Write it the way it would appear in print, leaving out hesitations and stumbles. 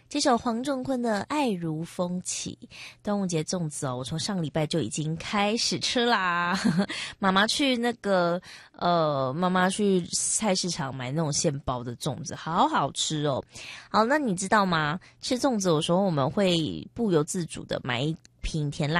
这首黄仲坤的《爱如风起》。端午节粽子我从上个礼拜就已经开始吃啦。妈妈去菜市场买那种现包的粽子，好好吃哦。好，那你知道吗？吃粽子有时候我们会不由自主的买一瓶甜辣